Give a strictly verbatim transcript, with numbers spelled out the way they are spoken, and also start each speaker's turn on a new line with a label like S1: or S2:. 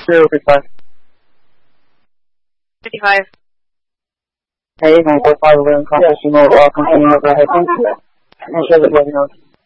S1: zero fifty-five.
S2: fifty-five.
S1: Hey, nine four five, eleven, confirmation mode, all continue overhead. Make sure that you know.